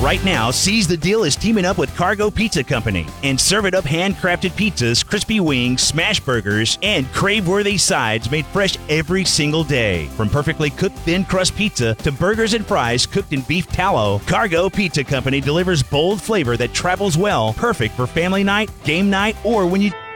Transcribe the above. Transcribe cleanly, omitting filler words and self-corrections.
Right now, Seize the Deal is teaming up with Cargo Pizza Company and serve it up handcrafted pizzas, crispy wings, smash burgers, and crave-worthy sides made fresh every single day. From perfectly cooked thin crust pizza to burgers and fries cooked in beef tallow, Cargo Pizza Company delivers bold flavor that travels well, perfect for family night, game night, or when you